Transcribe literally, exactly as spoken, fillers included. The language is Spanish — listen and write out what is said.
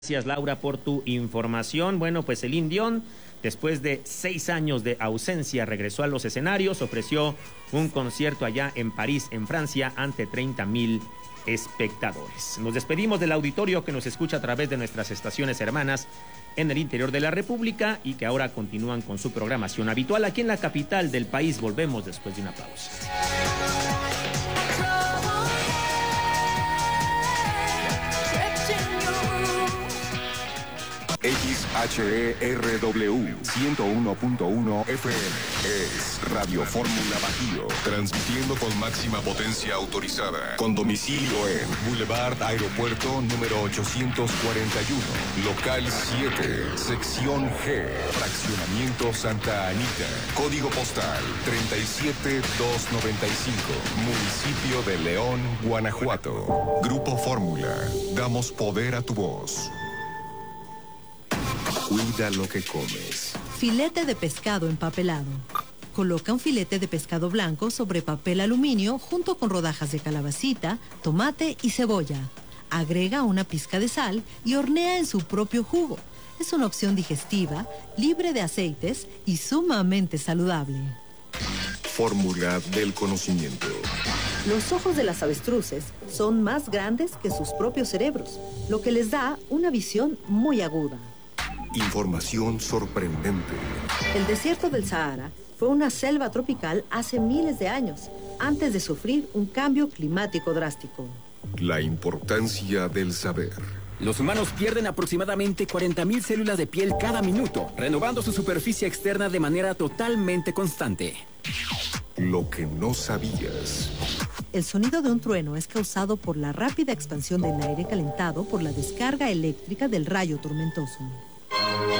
Gracias, Laura, por tu información. Bueno, pues Celine Dion, después de seis años de ausencia, regresó a los escenarios, ofreció un concierto allá en París, en Francia, ante treinta mil espectadores. Nos despedimos del auditorio que nos escucha a través de nuestras estaciones hermanas en el interior de la República y que ahora continúan con su programación habitual aquí en la capital del país. Volvemos después de una pausa. X H E R W ciento uno punto uno F M es Radio Fórmula Bajío, transmitiendo con máxima potencia autorizada, con domicilio en Boulevard Aeropuerto número ochocientos cuarenta y uno, local siete, sección G, fraccionamiento Santa Anita, código postal treinta y siete mil doscientos noventa y cinco, municipio de León, Guanajuato. Grupo Fórmula, damos poder a tu voz. Cuida lo que comes. Filete de pescado empapelado. Coloca un filete de pescado blanco sobre papel aluminio junto con rodajas de calabacita, tomate y cebolla. Agrega una pizca de sal y hornea en su propio jugo. Es una opción digestiva, libre de aceites y sumamente saludable. Fórmula del conocimiento. Los ojos de las avestruces son más grandes que sus propios cerebros, lo que les da una visión muy aguda. Información sorprendente. El desierto del Sahara fue una selva tropical hace miles de años, antes de sufrir un cambio climático drástico. La importancia del saber. Los humanos pierden aproximadamente cuarenta mil células de piel cada minuto, renovando su superficie externa de manera totalmente constante. Lo que no sabías. El sonido de un trueno es causado por la rápida expansión del aire calentado por la descarga eléctrica del rayo tormentoso.